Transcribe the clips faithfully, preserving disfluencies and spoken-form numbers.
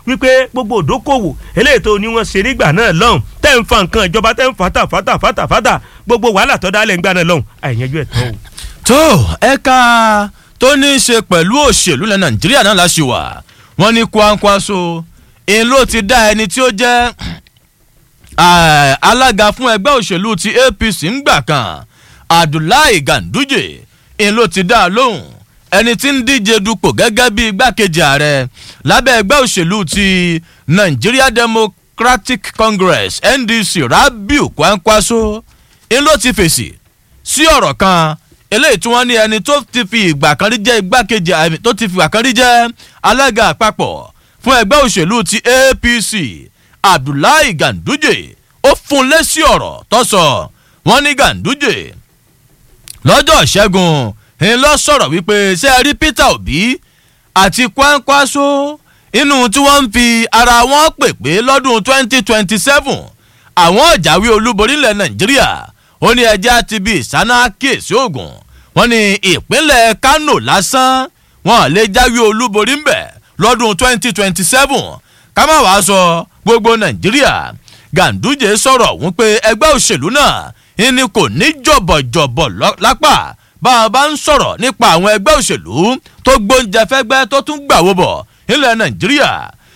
wípé gbogbo òdókòwò eléyìí tó ní wọ́n ṣe nígbà náà lọ́hùn tẹ́ ń fa nǹkan ìjọba tẹ́ ń fata fata fata fata gbogbo wàhálà tó dálẹ̀ ńgbà náà lọ́hùn àìyànjú ẹ̀ tán o. tó ẹ̀ka tó ní í ṣe pẹ̀lú òṣèlú ní nàìjíríà náà la ṣe wà wọ́n ní Kwankwaso èyí ló ti dá ẹni tí ó jẹ́ alága fún ẹgbẹ́ òṣèlú ti A P C ńgbà kan Abdullahi Ganduje èyí ló ti dá lóhùn ẹni tí ń díje dupò gẹ́gẹ́ bí igbákejì ààrẹ lábẹ́ ẹgbẹ́ òṣèlú ti Nigeria Democratic Congress N D C Rabiu Kwankwaso èyí ló ti fèsì sí ọ̀rọ̀ kan eléyìí tí wọ́n ní ẹni tó ti fi ìgbà kan rí jẹ́ igbákejì ààrẹ tó ti fi ìgbà kan rí jẹ́ alága àpapọ̀ fún ẹgbẹ́ òṣèlú ti A P C Abdullahi Ganduje ó fún lésì ọ̀rọ̀ tó sọ wọ́n ní Ganduje lọ́jọ́ ìṣẹ́gun ń lọ sọ̀rọ̀ wípé ṣé ẹ rí Peter Obi àti Kwankwaso inú tí wọ́n ń fi ara wọn pè pé lọ́dún twenty twenty seven àwọn ìjàwé olúborí ilẹ̀ Nàìjíríà ó ní ẹjẹ́ àti bíi ìsáná kíyèsí ogun wọ́n ní ìpínlẹ̀ Kano lásán wọn lè jáwé olúborí ńbẹ̀ lọ́dún twenty twenty seven ká má wàá sọ gbogbo Nàìjíríà. Ganduje sọ̀rọ̀ wọ́n pé ẹgbẹ́ òṣèlú náà ìní kò ní jọ̀bọ̀jọ̀bọ̀ lápá bá a bá ń sọ̀rọ̀ nípa àwọn ẹgbẹ́ òṣèlú tó gbóúnjẹ fẹ́gbẹ́ tó tún gbàwó bọ̀ ilẹ̀ Nàìjíríà.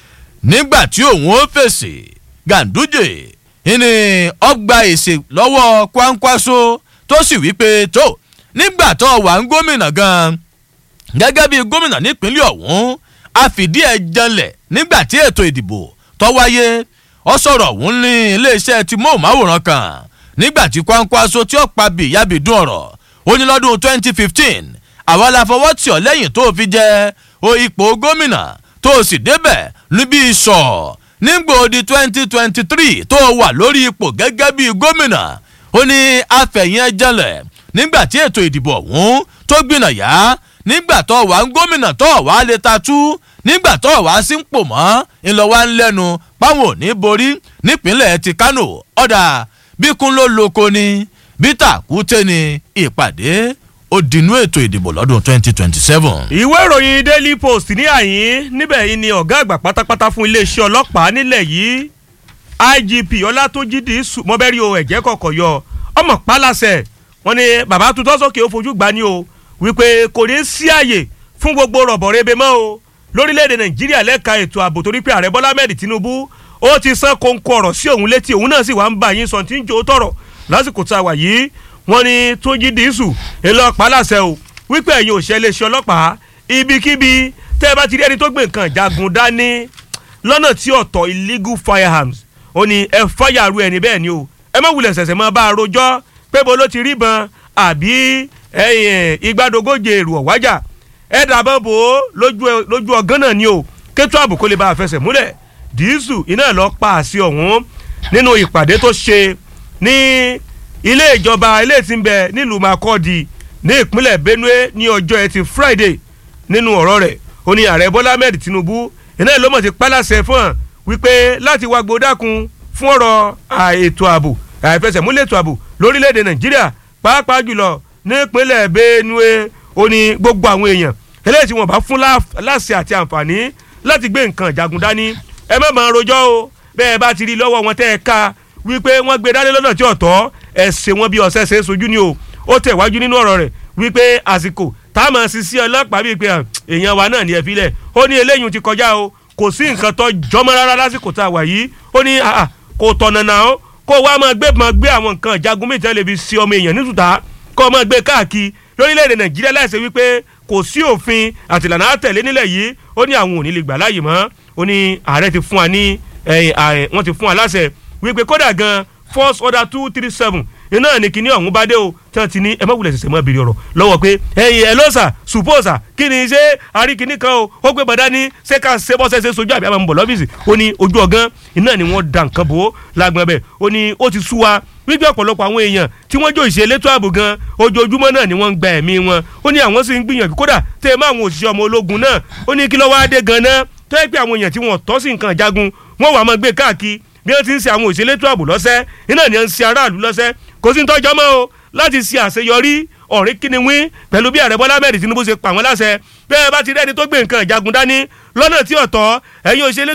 Nígbà tí òun ó fèsì Ganduje ìní ọgbà èsì lọ́wọ́ Kwankwaso tó sì wí pé tó nígbà tó wà ń gómìnà gan gẹ́gẹ́ bí gómìnà nípínlẹ̀ ọ̀hún a fìdí ẹ̀ janlẹ̀ nígbà tí ètò ìdìbò tó wáyé ó sọ̀rọ̀ òun ní iléeṣẹ́ tí móhùnmáwòrán kan nígbà tí Kwankwaso tí ó pa bìyàbìdún ọ̀rọ̀ ó ní lọ́dún twenty fifteen àwa la fọwọ́ tì ọ́ lẹ́yìn tó fi jẹ́ o ipò gómìnà tó sì débẹ̀ níbi ìṣọ̀ nígbà odi twenty twenty three tó wà lórí ipò gẹ́gẹ́ bí gómìnà ó ní afẹ̀yìn ẹjẹ̀lẹ̀ nígbà tí ètò ìdìbò ọ̀hún tó gbìnàyà nígbà tó wà ń gómìnà tó wà lè ta tú nígbà tó wà sí ń pò mọ́ ńlọ́wọ́ ń lẹ́nu páwọn ò ní borí nípínlẹ̀ ti Kano ọ̀dà bíkún ló lóko ni bítà kúté ni ìpàdé ó dínú ètò ìdìbò lọ́dún twenty twenty seven. ìwé ìròyìn Daily Post ní àyín níbẹ̀ yìí ni ọ̀gá àgbà pátápátá fún iléeṣẹ́ ọlọ́pàá nílẹ̀ yìí I G P Ọlátúnjí Dìísù mọ́bẹ́rí o ẹ̀jẹ̀ kọ̀ọ̀kọ̀ yọ ọmọ pálásẹ̀ wọn ni bàbá tuntun sókè ó fojú gbani o wípé kò ní sí àyè fún gbogbo rọ̀bọ̀rẹ́bẹ mọ́ o lórílẹ̀‐èdè Nàìjíríà lẹ́ka ètò ààbò torí pé ààrẹ Bọ́lá Ahmed Tinubu ó ti sán kóńkó ọ̀rọ̀ sí òun létí òun náà sì wá ń bá yín sọ tí ń jò tọ̀rọ̀ lásìkò tá a wà yìí wọ́n ní Túnjí Dìísù ẹlọ́pàá láṣẹ o wípé ẹ̀yin òṣìṣẹ́ iléeṣẹ́ ọlọ́pàá ibikíbi tẹ́ ẹ bá ti rí ẹni tó gbé nǹkan ìjagun dání lọ́nà tí ọ̀tọ̀ illegal firearms ó ní ẹ fáyàrú ẹni bẹ́ẹ̀ ni o ẹ má wulẹ̀ ṣẹ̀ṣẹ̀ máa bá a rojọ́ pé bo ló ti rí bọn àbí igbádogóje èrò ọ̀wájà ẹ dàbọ̀ bò ó lójú ọgán náà ni o kétú ààbò kó lè bá a fẹsẹ̀ múlẹ̀ Dìísù iná lọ pa àṣì ọ̀hún nínú ìpàdé tó ṣe ní ilé ìjọba ilé tí ń bẹ nílùú Makurdi ní ìpínlẹ̀ Benue ní ọjọ́ ẹtì Friday nínú ọ̀rọ̀ rẹ̀ ó ní ààrẹ Bọ́lá Ahmed Tinubu iná ló mọ̀ ti pálàṣẹ fún hàn wípé láti wá gbódákun fún ọ̀rọ̀ ètò ààbò àìfẹsẹ̀múlẹ̀ ètò ààbò lórílẹ̀‐èdè Nàìjíríà pàápàá jùlọ nípínlẹ̀ Benue ó ní gbogbo àwọn èèyàn eléyìí tí wọ́n bá fún láṣẹ àti àǹfààní láti gbé nǹkan ìjagun dání ẹ má máa rojọ́ o bẹ́ẹ̀ bá ti rí lọ́wọ́ wọn tẹ́ ẹ ká wípé wọ́n gbé dání lọ́nà tí ọ̀tọ̀ ẹ ṣe wọn bí ọ̀sẹ̀ ṣe é sojú ni o ó tẹ̀ wájú nínú ọ̀rọ̀ rẹ̀ wípé àsìkò tá a máa ṣiṣẹ́ ọlọ́pàá bíi pé èèyàn wa náà ní ẹ filẹ̀ ó ní eléyìí ti kọjá o kò sí nǹkan tó jọmọ́ rárá lásìkò tá a wà yìí ó ní kò tọ̀nà náà ó kó wá máa gbé máa gbé àwọn nǹkan ìjagun mìíràn lè fi ṣe ọmọ èèyàn nítùtà kó máa gbé káàkiri lórílẹ̀‐èdè Nàìjíríà láìsí wípé kò sí òfin àtìlànà àtẹ̀lé nílẹ̀ yìí ó ní àwọn ò ní lè gbà láàyè mọ́ ó ní ààrẹ ti fún wa ní wọ́n ti fún wa láṣẹ wípé kódà gan force order two three seven iná ní kíní ọ̀hún bá dé o tí wọ́n ti ní ẹ má wulẹ̀ ṣẹ̀ṣẹ̀ mọ́ bèrè ọ̀rọ̀ lọ́wọ́ pé ẹ̀yin ẹ̀ lọ́sà suppose kí ni ṣé àríkíní kan o ó gbé bàdá ní ṣé ká ṣe bọ́sẹ̀ ṣe sojú àbí àwọn ọmọ bọ̀lọ́fíìsì ó ní ojú ọ̀gán iná ni wọ́n da nǹkan bò ó lágbọ̀n bẹ́ẹ̀ ó ní ó ti sú wa wípé ọ̀pọ̀lọpọ̀ àwọn èèyàn tí wọ́n jó ìṣe elétò ààbò gan ojoojúmọ́ náà ni wọ́n ń gba ẹ̀mí wọn ó ní àwọn sì ń gbìyànjú kódà tẹ́ ẹ má àwọn òṣìṣẹ́ ọmọ ológun náà ó ní kí ló wá dé gan náà tó yẹ pé àwọn èèyàn tí wọ́n tọ́ sí nǹkan ìjagun wọ́n wà máa gbé káàkiri bí wọ́n ti ń ṣe àwọn òṣìṣẹ́ elétò ààbò lọ́sẹ̀ iná ni wọ́n ń ṣe aráàlú lọ́sẹ̀ kò sí ń tọ́jọ́ mọ́ o láti ṣe àṣeyọrí ọ̀rẹ́ kíni wín pẹ̀lú bí ààrẹ Bọ́lá Ahmed Tinubu ṣe pa wọ́n láṣẹ bẹ́ẹ̀ bá ti rẹ́ni tó gbé nǹkan ìjagun dání lọ́nà tí ọ̀tọ̀ ẹ̀yin òṣèlú